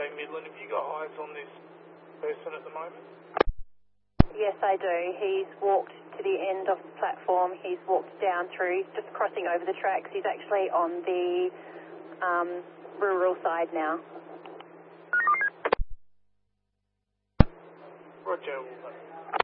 Bay Midland. Have you got eyes on this person at the moment? Yes, I do. He's walked to the end of the platform. He's walked down through, just crossing over the tracks. He's actually on the rural side now. Roger.